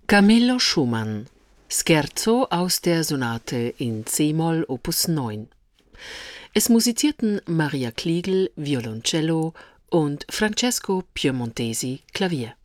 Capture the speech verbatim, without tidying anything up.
Camillo Schumann: Scherzo aus der Sonate in c-Moll Opus neun. Es musizierten Maria Kliegl, Violoncello, und Francesco Piemontesi, Klavier.